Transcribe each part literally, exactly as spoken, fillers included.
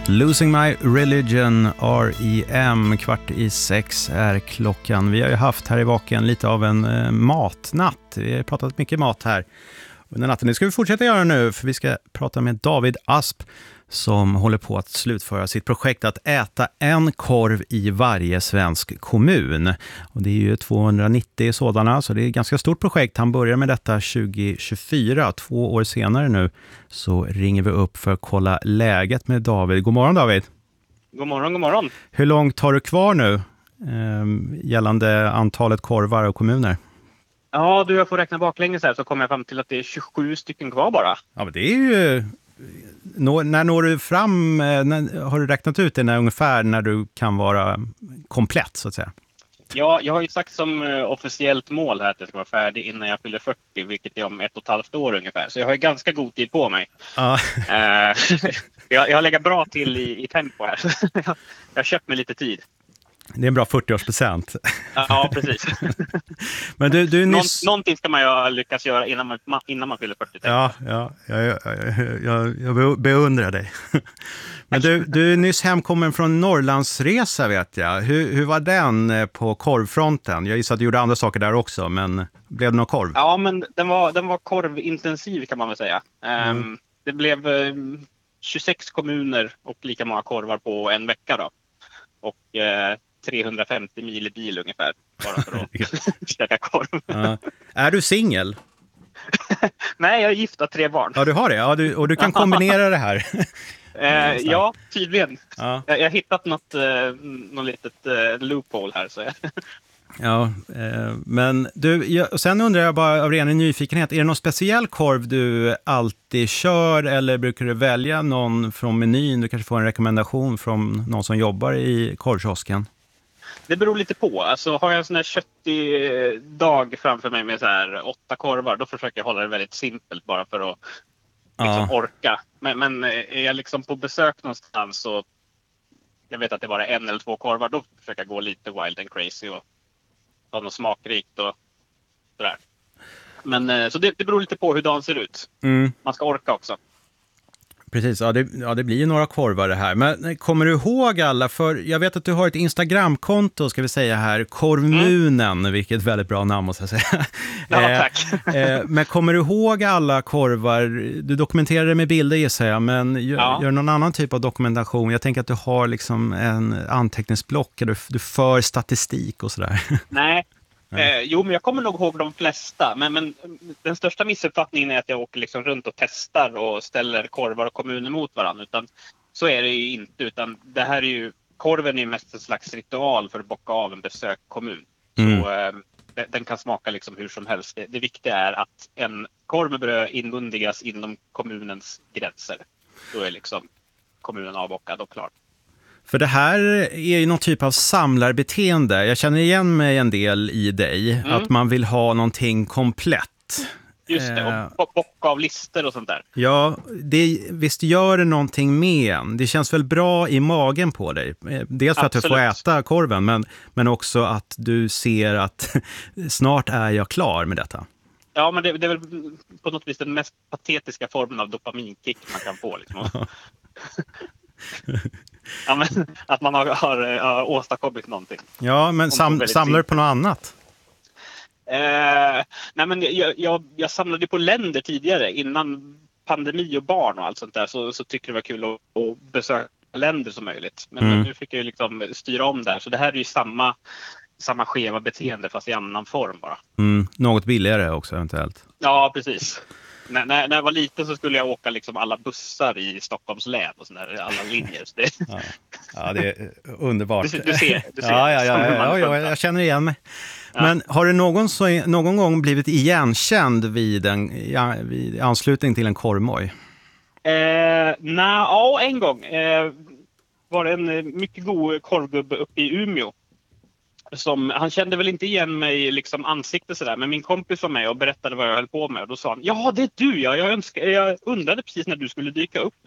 Losing My Religion, R E M, kvart i sex är klockan. Vi har ju haft här i Vaken lite av en eh, matnatt. Vi har pratat mycket mat här under natten. Det ska vi fortsätta göra nu, för vi ska prata med David Asp som håller på att slutföra sitt projekt att äta en korv i varje svensk kommun. Och det är ju tvåhundranittio sådana, så det är ett ganska stort projekt. Han börjar med detta tjugo tjugofyra, två år senare nu, så ringer vi upp för att kolla läget med David. God morgon David. God morgon, god morgon. Hur långt har du kvar nu eh, gällande antalet korvar och kommuner? Ja, du, jag får räkna baklänges här så kommer jag fram till att det är tjugosju stycken kvar bara. Ja, men det är ju... Nå, när når du fram, när, har du räknat ut det när, ungefär när du kan vara komplett så att säga? Ja, jag har ju sagt som uh, officiellt mål här att jag ska vara färdig innan jag fyller fyrtio, vilket är om ett och ett halvt år ungefär. Så jag har ju ganska god tid på mig. Ja. Uh, jag, jag har legat bra till i, i tempo här. jag har köpt mig lite tid. Det är en bra fyrtioårspresent. Ja, precis. Men du, du nyss... Någon, någonting ska man ju lyckas göra innan man, innan man fyller fyrtio. Ja, ja jag, jag, jag, jag beundrar dig. Men du, du är nyss hemkommen från Norrlandsresa vet jag. Hur, hur var den på korvfronten? Jag gissar att du gjorde andra saker där också, men blev det någon korv? Ja, men den var, den var korvintensiv kan man väl säga. Mm. Um, det blev um, tjugosex kommuner och lika många korvar på en vecka då. Och uh, trehundrafemtio mil i bil ungefär, bara för att käka korv. Ja. Är du singel? Nej, jag är gift och tre barn. Ja, du har det. Ja, du, och du kan kombinera det här. eh, ja, tydligen. Ja. Jag, jag har hittat något, eh, något litet eh, loophole här. Så jag... Ja, eh, men du, jag, sen undrar jag bara av ren nyfikenhet, är det någon speciell korv du alltid kör eller brukar du välja någon från menyn? Du kanske får en rekommendation från någon som jobbar i korvkiosken? Det beror lite på. Alltså, har jag en sån här köttig dag framför mig med så här åtta korvar, då försöker jag hålla det väldigt simpelt bara för att liksom, Ja. orka. Men, men är jag liksom på besök någonstans så jag vet att det bara är en eller två korvar, då försöker jag gå lite wild and crazy och ha något smakrikt och sådär. Men så det, det beror lite på hur dagen ser ut. Mm. Man ska orka också. Precis, ja det, ja det blir ju några korvar det här. Men kommer du ihåg alla? För jag vet att du har ett Instagramkonto, ska vi säga här, Korvmunen, mm. vilket är väldigt bra namn måste jag säga. Ja, tack. eh, men kommer du ihåg alla korvar? Du dokumenterar det med bilder gissar jag, men gör, ja. gör någon annan typ av dokumentation. Jag tänker att du har liksom en anteckningsblock, eller du, du för statistik och sådär. Nej. Eh, jo, men jag kommer nog ihåg de flesta. Men, men den största missuppfattningen är att jag åker liksom runt och testar och ställer korvar och kommuner mot varandra. Utan så är det ju inte. Utan det här är ju, korven är mest en slags ritual för att bocka av en besökkommun. Mm. Så eh, den kan smaka liksom hur som helst. Det, det viktiga är att en korv med bröd inmundigas inom kommunens gränser. Då är liksom kommunen avbockad och klar. För det här är ju någon typ av samlarbeteende. Jag känner igen mig en del i dig. Mm. Att man vill ha någonting komplett. Just det, och bocka av listor och sånt där. Ja, det, visst gör det någonting med en. Det känns väl bra i magen på dig. Dels för Absolut. Att du får äta korven, men, men också att du ser att snart är jag klar med detta. Ja, men det, det är väl på något vis den mest patetiska formen av dopaminkick man kan få. Liksom. Ja, men, att man har, har, har åstadkommit någonting. Ja, men sam, samlar du på något annat? Eh, nej, men jag, jag, jag samlade på länder tidigare. Innan pandemi och barn och allt sånt där så, så tycker det var kul att, att besöka länder som möjligt. Men, mm. men nu fick jag liksom styra om där. Så det här är ju samma, samma skeva beteende fast i annan form bara. Mm, något billigare också eventuellt. Ja, precis. När, när, när jag var liten så skulle jag åka liksom alla bussar i Stockholms län och sådär, alla linjer. Så det... Ja. Ja, det är underbart. Du, du ser, du ser. Ja, ja, ja, ja, ja, jag känner igen mig. Ja. Men har du någon, så, någon gång blivit igenkänd vid, en, ja, vid anslutning till en korvmoj? Eh, Nej, ja, en gång eh, var det en mycket god korvgubbe uppe i Umeå. Som, han kände väl inte igen mig liksom ansikte sådär, men min kompis var med och berättade vad jag höll på med och då sa han, ja det är du, ja, jag, önskar, jag undrade precis när du skulle dyka upp.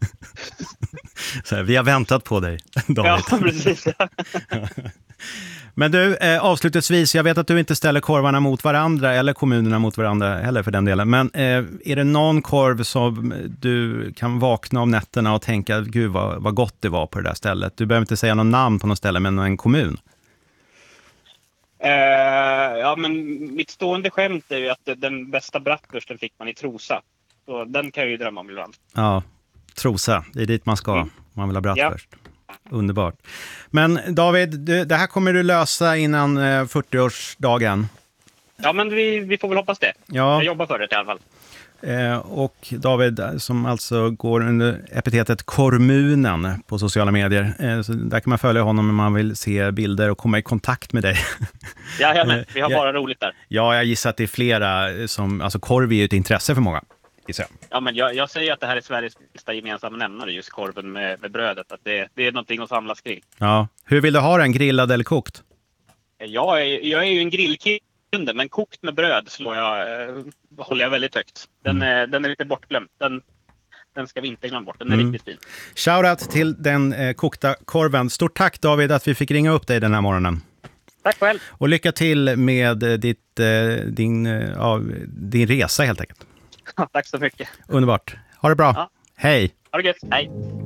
Så här, vi har väntat på dig, David. Ja, precis. Men du, eh, avslutningsvis, jag vet att du inte ställer korvarna mot varandra eller kommunerna mot varandra heller för den delen. Men eh, är det någon korv som du kan vakna om nätterna och tänka, gud vad, vad gott det var på det där stället? Du behöver inte säga någon namn på något ställe, men en kommun. Eh, ja, men mitt stående skämt är ju att den bästa bratwursten fick man i Trosa. Så den kan jag ju drömma om ibland. Ja, Trosa, det är dit man ska. Mm. Man vill ha bratwurst. Ja. Underbart. Men David, du, det här kommer du lösa innan eh, fyrtioårsdagen. Ja, men vi, vi får väl hoppas det. Ja. Jag jobbar för det i alla fall. Eh, och David, som alltså går under epitetet Kormunen på sociala medier. Eh, så där kan man följa honom om man vill se bilder och komma i kontakt med dig. Ja, jag med. Vi har bara roligt där. Ja, jag gissar att det är flera som... Alltså korv är ju ett intresse för många. Ja, men jag, jag säger att det här är Sveriges bästa gemensamma nämnare, just korven med, med brödet. Att det, det är någonting att samlas kring. Ja. Hur vill du ha den? Grillad eller kokt? Jag är, jag är ju en grillkille, men kokt med bröd slår jag, eh, håller jag väldigt högt. Den, mm. är, den är lite bortglömd. Den, den ska vi inte glömma bort. Den är mm. riktigt fin. Shoutout till den eh, kokta korven. Stort tack David att vi fick ringa upp dig den här morgonen. Tack själv. Och lycka till med ditt, eh, din, eh, ja, din resa helt enkelt. Ja, tack så mycket. Underbart. Ha det bra. Ja. Hej. Ha det gött. Hej.